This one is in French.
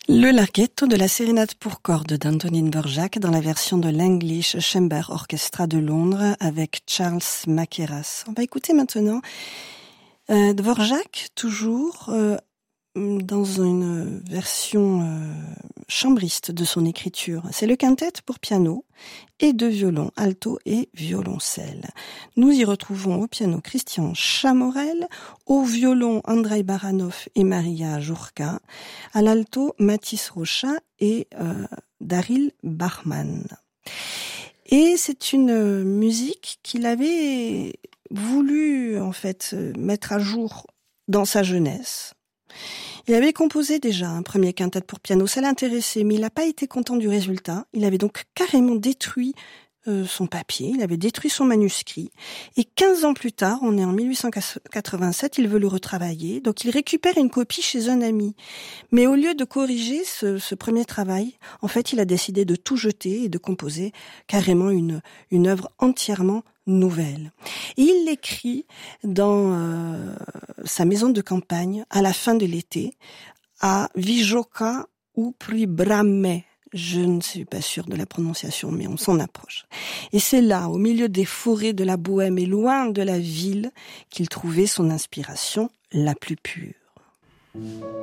Le larghetto de la sérénade pour cordes d'Antonín Dvořák dans la version de l'English Chamber Orchestra de Londres avec Charles Mackerras. On va écouter maintenant Dvořák, toujours dans une version chambriste de son écriture. C'est le quintet pour piano et deux violons, alto et violoncelle. Nous y retrouvons au piano Christian Chamorel, au violon Andrei Baranov et Maria Jurka, à l'alto Mathis Rocha et Daryl Bachman. Et c'est une musique qu'il avait voulu en fait mettre à jour dans sa jeunesse. Il avait composé déjà un premier quintet pour piano, ça l'intéressait, mais il n'a pas été content du résultat. Il avait donc carrément détruit son papier, il avait détruit son manuscrit. Et 15 ans plus tard, on est en 1887, il veut le retravailler, donc il récupère une copie chez un ami. Mais au lieu de corriger ce premier travail, en fait, il a décidé de tout jeter et de composer carrément une œuvre entièrement nouvelle. Et il l'écrit dans sa maison de campagne à la fin de l'été, à Vysoká u Příbrami. Je ne suis pas sûre de la prononciation, mais on s'en approche. Et c'est là, au milieu des forêts de la Bohème et loin de la ville, qu'il trouvait son inspiration la plus pure.